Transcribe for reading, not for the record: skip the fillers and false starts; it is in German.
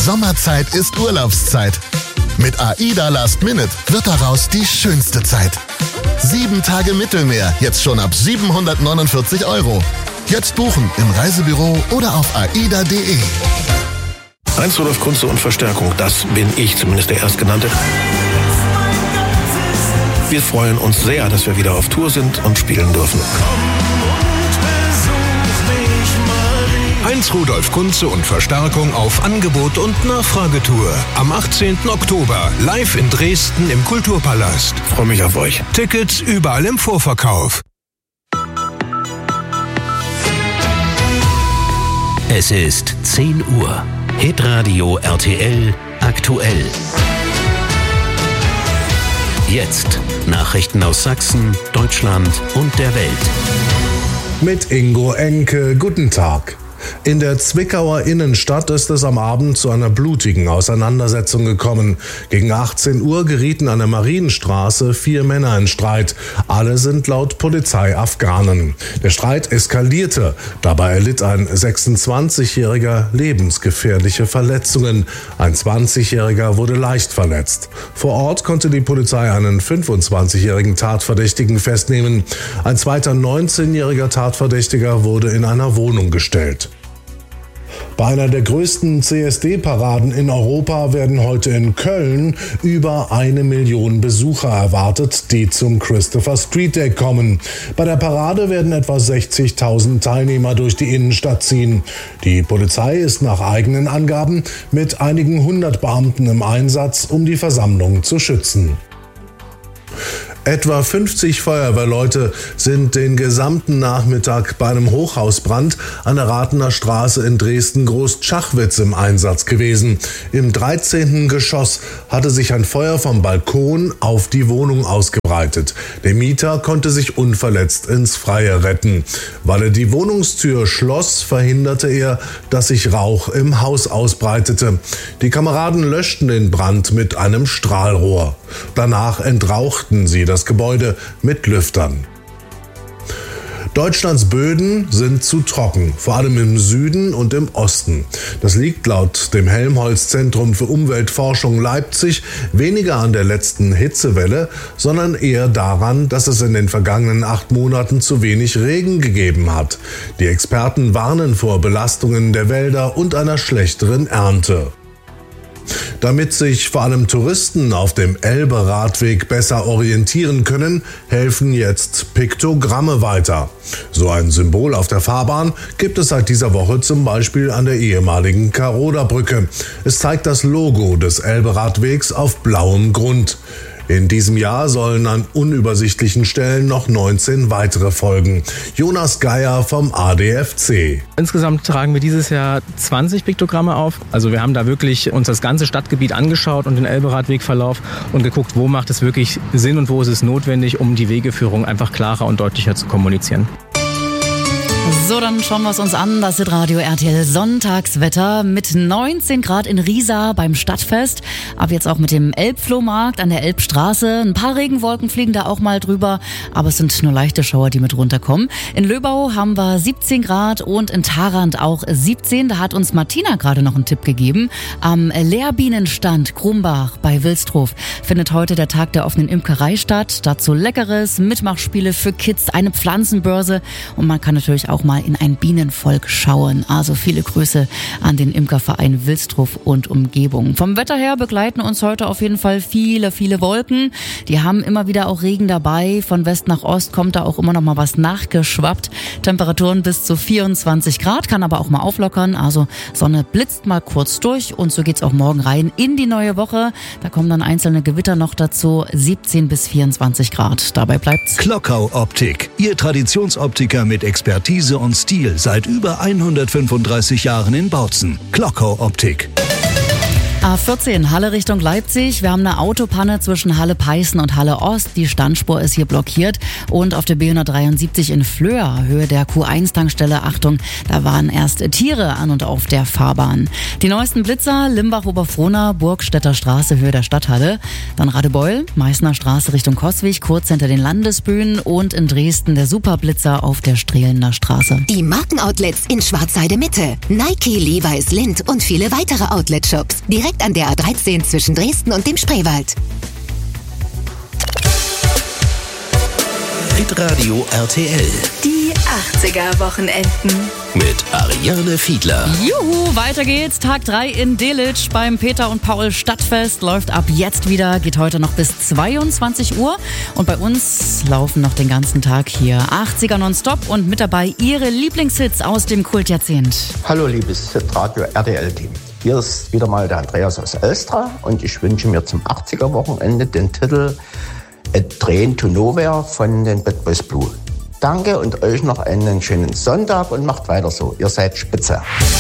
Sommerzeit ist Urlaubszeit. Mit AIDA Last Minute wird daraus die schönste Zeit. 7 Tage Mittelmeer, jetzt schon ab 749 €. Jetzt buchen im Reisebüro oder auf aida.de. Heinz Rudolf Kunze und Verstärkung, das bin ich, zumindest der Erstgenannte. Wir freuen uns sehr, dass wir wieder auf Tour sind und spielen dürfen. Heinz Rudolf Kunze und Verstärkung auf Angebot und Nachfragetour. Am 18. Oktober live in Dresden im Kulturpalast. Freue mich auf euch. Tickets überall im Vorverkauf. Es ist 10 Uhr. Hitradio RTL aktuell. Jetzt Nachrichten aus Sachsen, Deutschland und der Welt. Mit Ingo Enke, guten Tag. In der Zwickauer Innenstadt ist es am Abend zu einer blutigen Auseinandersetzung gekommen. Gegen 18 Uhr gerieten an der Marienstraße 4 Männer in Streit. Alle sind laut Polizei Afghanen. Der Streit eskalierte. Dabei erlitt ein 26-Jähriger lebensgefährliche Verletzungen. Ein 20-Jähriger wurde leicht verletzt. Vor Ort konnte die Polizei einen 25-jährigen Tatverdächtigen festnehmen. Ein zweiter 19-jähriger Tatverdächtiger wurde in einer Wohnung gestellt. Bei einer der größten CSD-Paraden in Europa werden heute in Köln über 1 Million Besucher erwartet, die zum Christopher Street Day kommen. Bei der Parade werden etwa 60.000 Teilnehmer durch die Innenstadt ziehen. Die Polizei ist nach eigenen Angaben mit einigen 100 Beamten im Einsatz, um die Versammlung zu schützen. Etwa 50 Feuerwehrleute sind den gesamten Nachmittag bei einem Hochhausbrand an der Rathener Straße in Dresden-Großschachwitz im Einsatz gewesen. Im 13. Geschoss hatte sich ein Feuer vom Balkon auf die Wohnung ausgebreitet. Der Mieter konnte sich unverletzt ins Freie retten. Weil er die Wohnungstür schloss, verhinderte er, dass sich Rauch im Haus ausbreitete. Die Kameraden löschten den Brand mit einem Strahlrohr. Danach entrauchten sie das Gebäude mit Lüftern. Deutschlands Böden sind zu trocken, vor allem im Süden und im Osten. Das liegt laut dem Helmholtz-Zentrum für Umweltforschung Leipzig weniger an der letzten Hitzewelle, sondern eher daran, dass es in den vergangenen 8 Monaten zu wenig Regen gegeben hat. Die Experten warnen vor Belastungen der Wälder und einer schlechteren Ernte. Damit sich vor allem Touristen auf dem Elbe-Radweg besser orientieren können, helfen jetzt Piktogramme weiter. So ein Symbol auf der Fahrbahn gibt es seit dieser Woche zum Beispiel an der ehemaligen Karoder-Brücke. Es zeigt das Logo des Elbe-Radwegs auf blauem Grund. In diesem Jahr sollen an unübersichtlichen Stellen noch 19 weitere folgen. Jonas Geier vom ADFC. Insgesamt tragen wir dieses Jahr 20 Piktogramme auf. Also wir haben da wirklich uns das ganze Stadtgebiet angeschaut und den Elbe-Radwegverlauf und geguckt, wo macht es wirklich Sinn und wo ist es notwendig, um die Wegeführung einfach klarer und deutlicher zu kommunizieren. So, dann schauen wir es uns an. Das Hitradio RTL Sonntagswetter mit 19 Grad in Riesa beim Stadtfest. Ab jetzt auch mit dem Elbflohmarkt an der Elbstraße. Ein paar Regenwolken fliegen da auch mal drüber, aber es sind nur leichte Schauer, die mit runterkommen. In Löbau haben wir 17 Grad und in Tharandt auch 17. Da hat uns Martina gerade noch einen Tipp gegeben. Am Lehrbienenstand Krumbach bei Wilstrow findet heute der Tag der offenen Imkerei statt. Dazu Leckeres, Mitmachspiele für Kids, eine Pflanzenbörse und man kann natürlich auch mal in ein Bienenvolk schauen. Also viele Grüße an den Imkerverein Wilstrow und Umgebung. Vom Wetter her begleiten uns heute auf jeden Fall viele Wolken. Die haben immer wieder auch Regen dabei. Von West nach Ost kommt da auch immer noch mal was nachgeschwappt. Temperaturen bis zu 24 Grad, kann aber auch mal auflockern. Also Sonne blitzt mal kurz durch und so geht's auch morgen rein in die neue Woche. Da kommen dann einzelne Gewitter noch dazu. 17 bis 24 Grad. Dabei bleibt's. Klockau Optik. Ihr Traditionsoptiker mit Expertise und Stil seit über 135 Jahren in Bautzen. Klockau Optik. A14 Halle Richtung Leipzig. Wir haben eine Autopanne zwischen Halle-Peißen und Halle Ost. Die Standspur ist hier blockiert. Und auf der B173 in Flöhr, Höhe der Q1-Tankstelle, Achtung, da waren erst Tiere an und auf der Fahrbahn. Die neuesten Blitzer, Limbach-Oberfrohna, Burgstädter Straße, Höhe der Stadthalle. Dann Radebeul, Meißner Straße Richtung Coswig, kurz hinter den Landesbühnen. Und in Dresden der Superblitzer auf der Strehlener Straße. Die Markenoutlets in Schwarzheide Mitte. Nike, Levi's, Lindt und viele weitere Outlet-Shops. Direkt an der A13 zwischen Dresden und dem Spreewald. Hitradio RTL Die 80er-Wochenenden. mit Ariane Fiedler. Juhu, weiter geht's. Tag 3 in Delitzsch beim Peter und Paul Stadtfest läuft ab jetzt wieder, geht heute noch bis 22 Uhr. Und bei uns laufen noch den ganzen Tag hier 80er nonstop und mit dabei ihre Lieblingshits aus dem Kultjahrzehnt. Hallo liebes Hitradio RTL-Team. Hier ist wieder mal der Andreas aus Elstra und ich wünsche mir zum 80er-Wochenende den Titel A Train to Nowhere von den Bad Boys Blue. Danke und euch noch einen schönen Sonntag und macht weiter so. Ihr seid spitze.